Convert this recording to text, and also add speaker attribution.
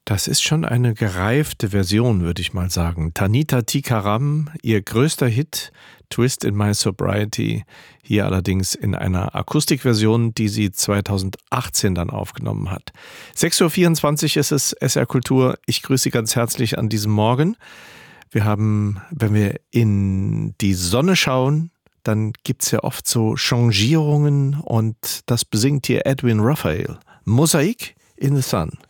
Speaker 1: Das ist schon eine gereifte Version, würde ich mal sagen. Tanita Tikaram, ihr größter Hit, Twist in My Sobriety, hier allerdings in einer Akustikversion, die sie 2018 dann aufgenommen hat. 6:24 Uhr ist es, SR Kultur. Ich grüße Sie ganz herzlich an diesem Morgen. Wir haben, wenn wir in die Sonne schauen, dann gibt es ja oft so Changierungen und das besingt hier Edwin Raphael. Mosaik in the Sun.